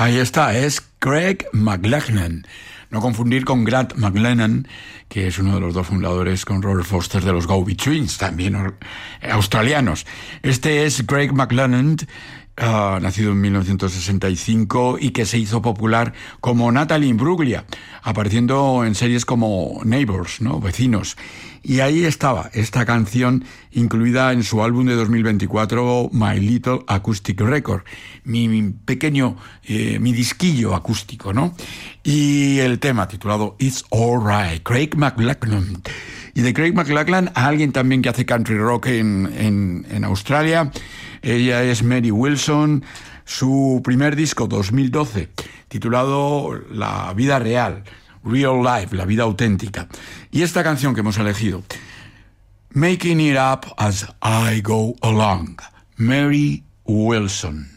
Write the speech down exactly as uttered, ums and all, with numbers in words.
Ahí está, es Craig McLachlan. No confundir con Grant McLennan, que es uno de los dos fundadores con Robert Foster de los Go-Betweens, también australianos. Este es Craig McLachlan, uh, nacido en mil novecientos sesenta y cinco y que se hizo popular como Natalie Imbruglia, apareciendo en series como Neighbours, ¿no? Vecinos. Y ahí estaba esta canción incluida en su álbum de dos mil veinticuatro, My Little Acoustic Record, mi, mi pequeño, eh, mi disquillo acústico, ¿no? Y el tema titulado It's Alright, Craig McLachlan. Y de Craig McLachlan a alguien también que hace country rock en, en, en Australia. Ella es Mary Wilson. Su primer disco, dos mil doce, titulado La Vida Real, Real Life, la vida auténtica. Y esta canción que hemos elegido, Making It Up As I Go Along, Mary Wilson.